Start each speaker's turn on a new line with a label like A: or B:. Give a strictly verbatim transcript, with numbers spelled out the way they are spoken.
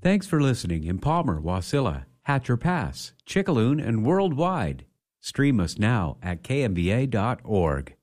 A: Thanks for listening in Palmer, Wasilla, Hatcher Pass, Chickaloon, and worldwide. Stream us now at K M B A dot org.